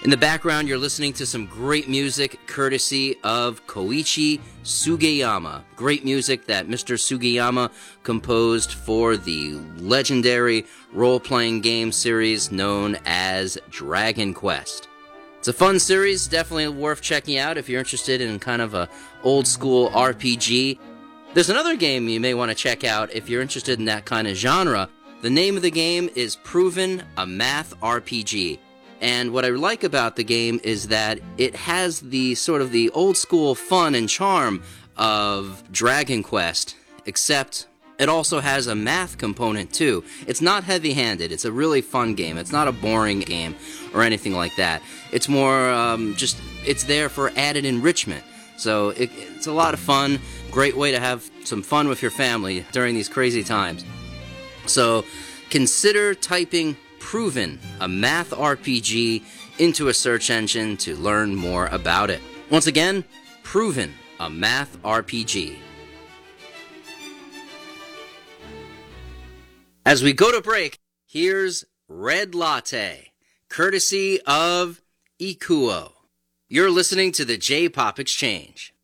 In the background, you're listening to some great music courtesy of Koichi Sugiyama. Great music that Mr. Sugiyama composed for the legendary role-playing game series known as Dragon Quest. It's a fun series, definitely worth checking out if you're interested in kind of a old-school RPG. There's another game you may want to check out if you're interested in that kind of genre. The name of the game is Proven, a math RPG. And what I like about the game is that it has the sort of the old school fun and charm of Dragon Quest, except it also has a math component too. It's not heavy-handed. It's a really fun game. It's not a boring game or anything like that. It's more it's there for added enrichment. So it's a lot of fun. Great way to have some fun with your family during these crazy times. So consider typing Proven, a math RPG, into a search engine to learn more about it. Once again, Proven, a math RPG. As we go to break, here's Red Latte, courtesy of Ikuo. You're listening to the J-Pop Exchange.